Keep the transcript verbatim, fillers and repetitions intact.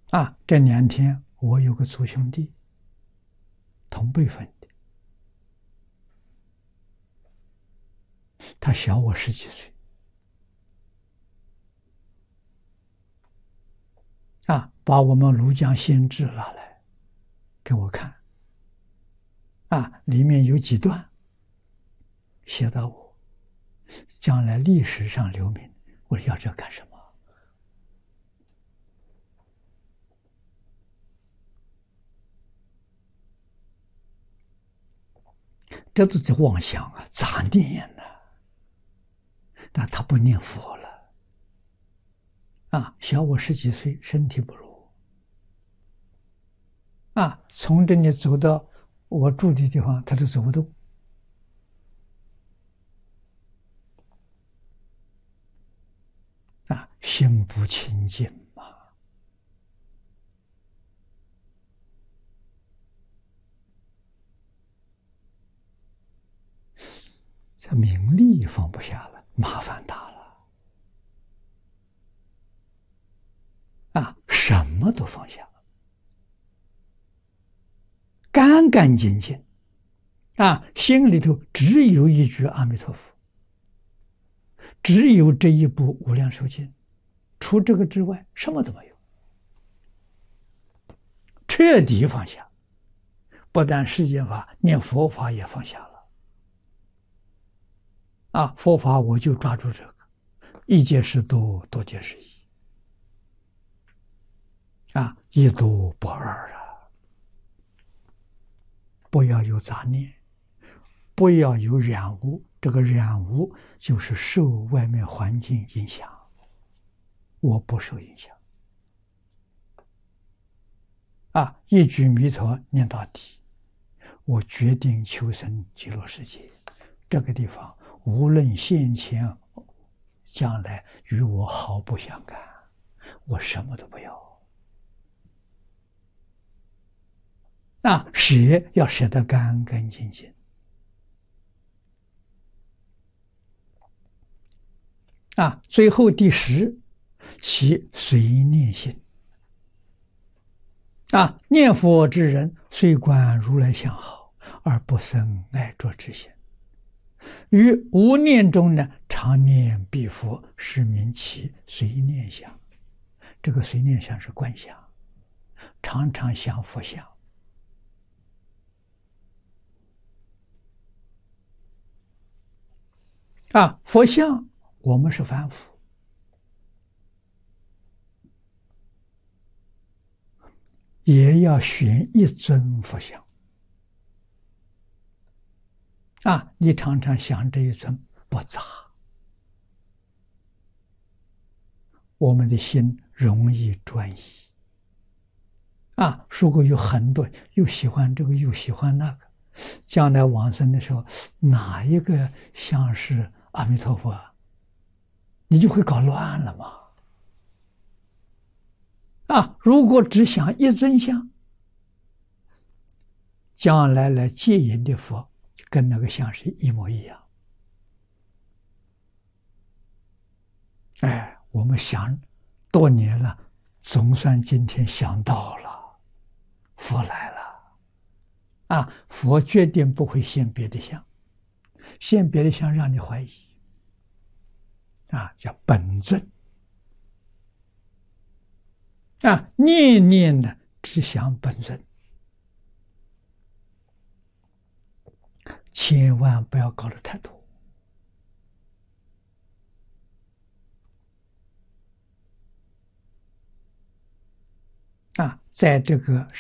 啊，这两天我有个族兄弟，同辈分的，他小我十几岁，啊，把我们庐江县志拿来给我看，啊，里面有几段写到我将来历史上留名，我说要这干什么？这都是妄想啊，杂念呐、啊！但他不念佛了，啊，小我十几岁，身体不如，啊，从这里走到我住的地方，他都走不动，啊，心不清净嘛。这名利放不下了，麻烦大了，啊，什么都放下，干干净净，啊，心里头只有一句阿弥陀佛，只有这一部无量寿经，除这个之外什么都没有，彻底放下，不但世间法，连佛法也放下了。啊，佛法我就抓住这个，一界是多，多界是一，啊，一多不二啊！不要有杂念，不要有染污，这个染污就是受外面环境影响，我不受影响。啊，一句弥陀念到底，我决定求生极乐世界，这个地方无论现前将来与我毫不相干，我什么都不要。啊，舍要舍得干干净净。啊，最后第十，其随念心。啊，念佛之人，虽观如来相好，而不生爱着之心。于无念中呢，常念彼佛，是名其随念相。这个随念相是观想，常常想佛像。啊，佛像我们是凡夫，也要选一尊佛像。啊，你常常想这一尊不杂，我们的心容易专一。啊，如果有很多又喜欢这个又喜欢那个，将来往生的时候，哪一个像是阿弥陀佛，你就会搞乱了嘛。啊，如果只想一尊像，将来来接引的佛跟那个像是一模一样。哎，我们想多年了，总算今天想到了，佛来了。啊，佛决定不会现别的相，现别的相让你怀疑。啊，叫本尊。啊，念念的只想本尊，千万不要搞得太多。啊，在这个